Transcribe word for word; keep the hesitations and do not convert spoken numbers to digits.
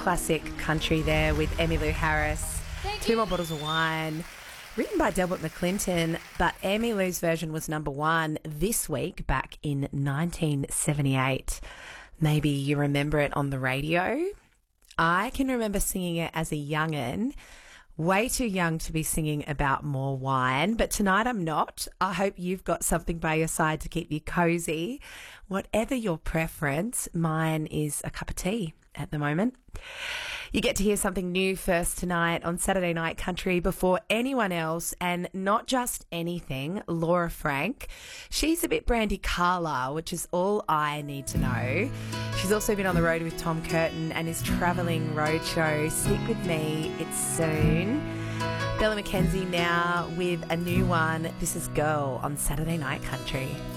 classic country there with Emmylou Harris. Two More Bottles of Wine. Written by Delbert McClinton, but Emmylou's version was number one this week back in nineteen seventy-eight. Maybe you remember it on the radio. I can remember singing it as a young'un. Way too young to be singing about more wine, but tonight I'm not. I hope you've got something by your side to keep you cozy. Whatever your preference, mine is a cup of tea at the moment. You get to hear something new first tonight on Saturday Night Country before anyone else, and not just anything, Laura Frank. She's a bit Brandy Carlisle, which is all I need to know. She's also been on the road with Tom Curtin and his travelling roadshow. Stick with me, it's soon. Bella McKenzie now with a new one. This is Girl on Saturday Night Country.